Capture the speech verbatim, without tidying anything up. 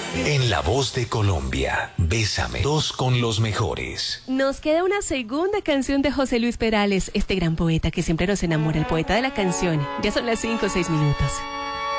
En La Voz de Colombia, Bésame, dos con los mejores. Nos queda una segunda canción de José Luis Perales, este gran poeta que siempre nos enamora, el poeta de la canción. Ya son las cinco o seis minutos.